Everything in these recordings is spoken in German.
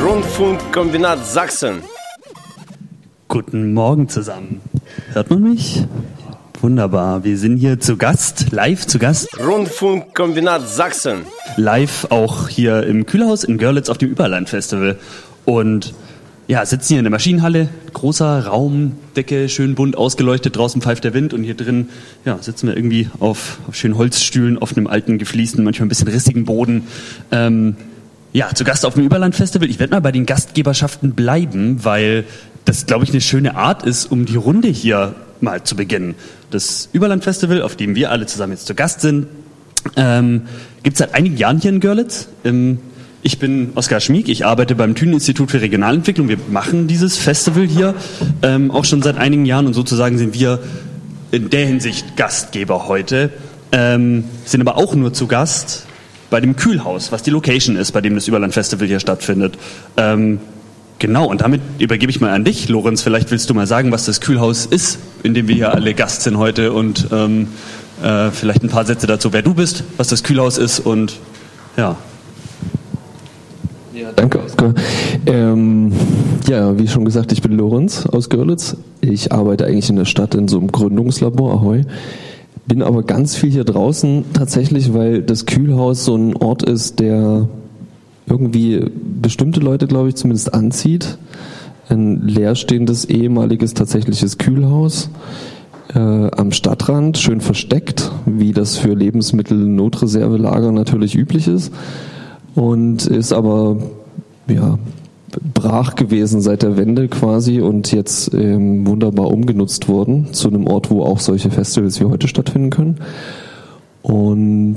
Rundfunkkombinat Sachsen. Guten Morgen zusammen. Hört man mich? Wunderbar. Wir sind hier zu Gast, live zu Gast. Rundfunkkombinat Sachsen. Live auch hier im Kühlhaus in Görlitz auf dem Überland-Festival. Und ja, sitzen hier in der Maschinenhalle, großer Raum, Decke schön bunt ausgeleuchtet, draußen pfeift der Wind und hier drin sitzen wir irgendwie auf schönen Holzstühlen auf einem alten, gefliesten, manchmal ein bisschen rissigen Boden. Zu Gast auf dem Überland-Festival. Ich werde mal bei den Gastgeberschaften bleiben, weil das, glaube ich, eine schöne Art ist, um die Runde hier mal zu beginnen. Das Überland-Festival, auf dem wir alle zusammen jetzt zu Gast sind, gibt es seit einigen Jahren hier in Görlitz. Ich bin Oskar Schmieg, ich arbeite beim Thünen-Institut für Regionalentwicklung. Wir machen dieses Festival hier auch schon seit einigen Jahren und sozusagen sind wir in der Hinsicht Gastgeber heute, sind aber auch nur zu Gast bei dem Kühlhaus, was die Location ist, bei dem das Überland-Festival hier stattfindet. Genau, und damit übergebe ich mal an dich, Lorenz. Vielleicht willst du mal sagen, was das Kühlhaus ist, in dem wir hier alle Gast sind heute und vielleicht ein paar Sätze dazu, wer du bist, was das Kühlhaus ist und ja. Ja, danke, Oskar. Wie schon gesagt, ich bin Lorenz aus Görlitz. Ich arbeite eigentlich in der Stadt in so einem Gründungslabor, Ahoi. Bin aber ganz viel hier draußen tatsächlich, weil das Kühlhaus so ein Ort ist, der irgendwie bestimmte Leute, glaube ich, zumindest anzieht. Ein leerstehendes, ehemaliges, tatsächliches Kühlhaus am Stadtrand, schön versteckt, wie das für Lebensmittel-Notreservelager natürlich üblich ist. Und ist aber brach gewesen seit der Wende quasi und jetzt wunderbar umgenutzt worden zu einem Ort, wo auch solche Festivals wie heute stattfinden können. Und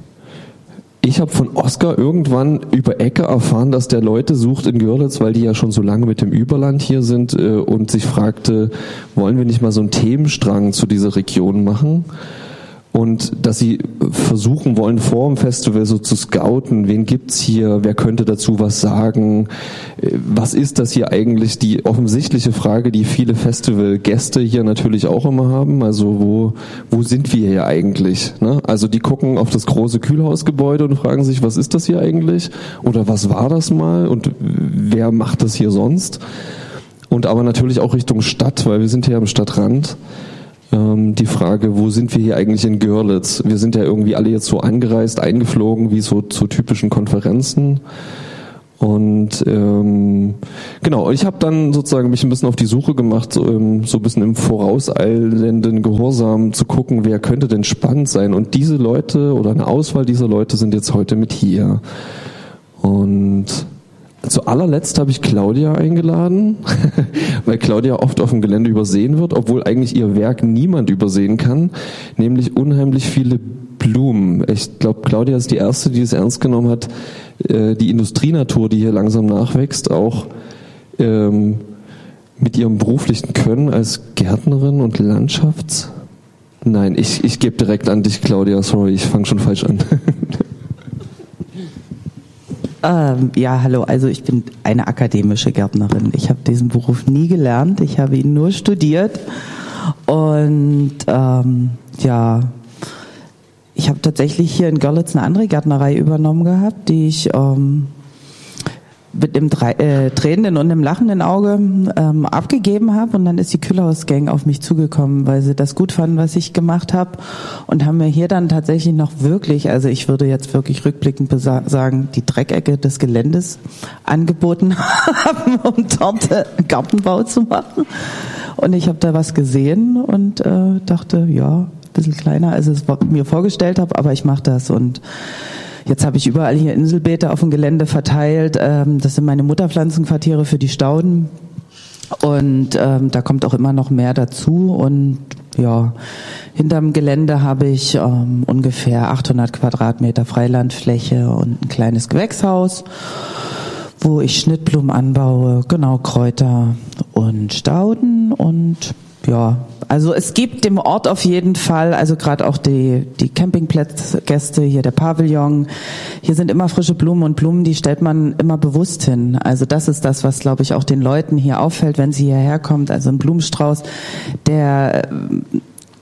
ich habe von Oskar irgendwann über Ecke erfahren, dass der Leute sucht in Görlitz, weil die ja schon so lange mit dem Überland hier sind und sich fragte, wollen wir nicht mal so einen Themenstrang zu dieser Region machen? Und dass sie versuchen wollen, vor dem Festival so zu scouten, wen gibt's hier, wer könnte dazu was sagen, was ist das hier eigentlich, die offensichtliche Frage, die viele Festivalgäste hier natürlich auch immer haben, also wo sind wir hier eigentlich, ne? Also die gucken auf das große Kühlhausgebäude und fragen sich, was ist das hier eigentlich oder was war das mal und wer macht das hier sonst? Und aber natürlich auch Richtung Stadt, weil wir sind hier am Stadtrand. Die Frage, wo sind wir hier eigentlich in Görlitz? Wir sind ja irgendwie alle jetzt so angereist, eingeflogen, wie so zu typischen Konferenzen. Und ich habe dann sozusagen mich ein bisschen auf die Suche gemacht, so ein bisschen im vorauseilenden Gehorsam zu gucken, wer könnte denn spannend sein. Und diese Leute oder eine Auswahl dieser Leute sind jetzt heute mit hier. Und zu allerletzt habe ich Claudia eingeladen, weil Claudia oft auf dem Gelände übersehen wird, obwohl eigentlich ihr Werk niemand übersehen kann, nämlich unheimlich viele Blumen. Ich glaube, Claudia ist die Erste, die es ernst genommen hat, die Industrienatur, die hier langsam nachwächst, auch mit ihrem beruflichen Können als Gärtnerin und Nein, ich gebe direkt an dich, Claudia, sorry, ich fange schon falsch an. Hallo, also ich bin eine akademische Gärtnerin. Ich habe diesen Beruf nie gelernt, ich habe ihn nur studiert und ich habe tatsächlich hier in Görlitz eine andere Gärtnerei übernommen gehabt, die ich mit dem tränenden und dem lachenden Auge abgegeben habe und dann ist die Kühlhausgang auf mich zugekommen, weil sie das gut fanden, was ich gemacht habe und haben mir hier dann tatsächlich noch wirklich, also ich würde jetzt wirklich rückblickend sagen, die Dreckecke des Geländes angeboten haben, um dort Gartenbau zu machen und ich habe da was gesehen und dachte, ein bisschen kleiner, als ich es mir vorgestellt habe, aber ich mache das und jetzt habe ich überall hier Inselbeete auf dem Gelände verteilt. Das sind meine Mutterpflanzenquartiere für die Stauden. Und da kommt auch immer noch mehr dazu. Und hinterm Gelände habe ich ungefähr 800 Quadratmeter Freilandfläche und ein kleines Gewächshaus, wo ich Schnittblumen anbaue, genau, Kräuter und Stauden und also es gibt dem Ort auf jeden Fall, also gerade auch die Campingplatzgäste, hier der Pavillon, hier sind immer frische Blumen und Blumen, die stellt man immer bewusst hin. Also das ist das, was glaube ich auch den Leuten hier auffällt, wenn sie hierher kommt. Also ein Blumenstrauß, der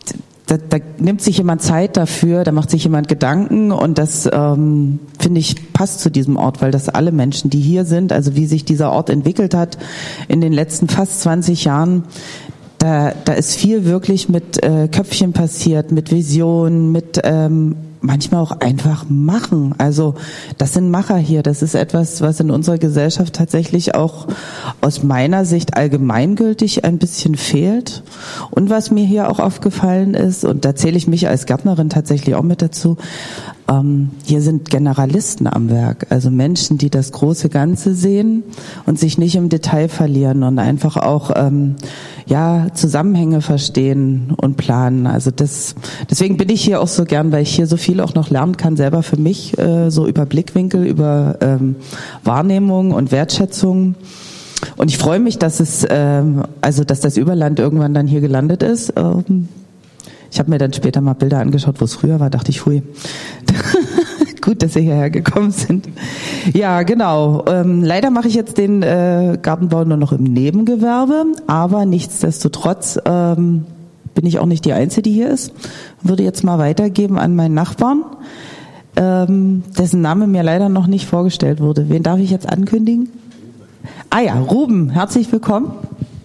da nimmt sich jemand Zeit dafür, da macht sich jemand Gedanken und das, finde ich, passt zu diesem Ort, weil das alle Menschen, die hier sind, also wie sich dieser Ort entwickelt hat in den letzten fast 20 Jahren, da ist viel wirklich mit Köpfchen passiert, mit Visionen, mit manchmal auch einfach machen. Also das sind Macher hier. Das ist etwas, was in unserer Gesellschaft tatsächlich auch aus meiner Sicht allgemeingültig ein bisschen fehlt. Und was mir hier auch aufgefallen ist, und da zähle ich mich als Gärtnerin tatsächlich auch mit dazu, hier sind Generalisten am Werk, also Menschen, die das große Ganze sehen und sich nicht im Detail verlieren und einfach auch Zusammenhänge verstehen und planen. Also deswegen bin ich hier auch so gern, weil ich hier so viel auch noch lernen kann, selber für mich, so über Blickwinkel, über Wahrnehmung und Wertschätzung. Und ich freue mich, dass dass das Überland irgendwann dann hier gelandet ist. Ich habe mir dann später mal Bilder angeschaut, wo es früher war, dachte ich, hui, gut, dass Sie hierher gekommen sind. Ja, genau. Leider mache ich jetzt den Gartenbau nur noch im Nebengewerbe, aber nichtsdestotrotz bin ich auch nicht die Einzige, die hier ist. Würde jetzt mal weitergeben an meinen Nachbarn, dessen Name mir leider noch nicht vorgestellt wurde. Wen darf ich jetzt ankündigen? Ah ja, Ruben, herzlich willkommen.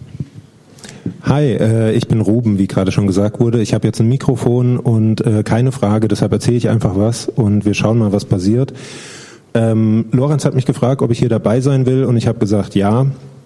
Hi, ich bin Ruben, wie gerade schon gesagt wurde. Ich habe jetzt ein Mikrofon und keine Frage, deshalb erzähle ich einfach was und wir schauen mal, was passiert. Lorenz hat mich gefragt, ob ich hier dabei sein will und ich habe gesagt, ja.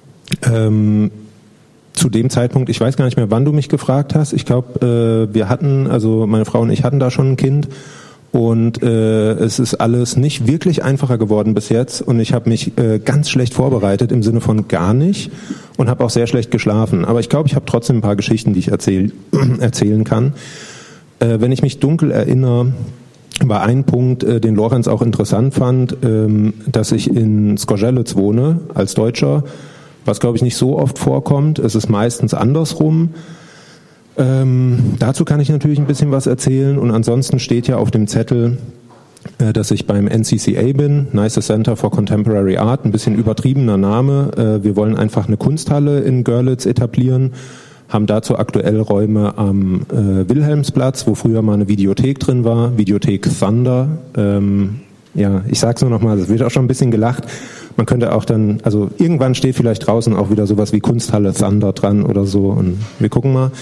Zu dem Zeitpunkt, ich weiß gar nicht mehr, wann du mich gefragt hast. Ich glaube, meine Frau und ich hatten da schon ein Kind und es ist alles nicht wirklich einfacher geworden bis jetzt und ich habe mich ganz schlecht vorbereitet, im Sinne von gar nicht und habe auch sehr schlecht geschlafen. Aber ich glaube, ich habe trotzdem ein paar Geschichten, die ich erzählen kann. Wenn ich mich dunkel erinnere, war ein Punkt, den Lorenz auch interessant fand, dass ich in Zgorzelec wohne als Deutscher, was glaube ich nicht so oft vorkommt. Es ist meistens andersrum. Dazu kann ich natürlich ein bisschen was erzählen und ansonsten steht ja auf dem Zettel, dass ich beim NCCA bin, Neisse Center for Contemporary Art, ein bisschen übertriebener Name. Wir wollen einfach eine Kunsthalle in Görlitz etablieren, haben dazu aktuell Räume am Wilhelmsplatz, wo früher mal eine Videothek drin war, Videothek Thunder. Ich sag's nur nochmal, es wird auch schon ein bisschen gelacht. Man könnte auch dann, also irgendwann steht vielleicht draußen auch wieder sowas wie Kunsthalle Thunder dran oder so und wir gucken mal.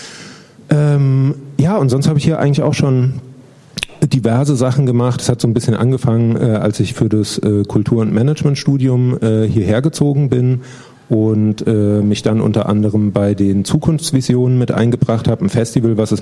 Und sonst habe ich hier eigentlich auch schon diverse Sachen gemacht. Es hat so ein bisschen angefangen, als ich für das Kultur- und Managementstudium hierher gezogen bin und mich dann unter anderem bei den Zukunftsvisionen mit eingebracht habe, ein Festival, was es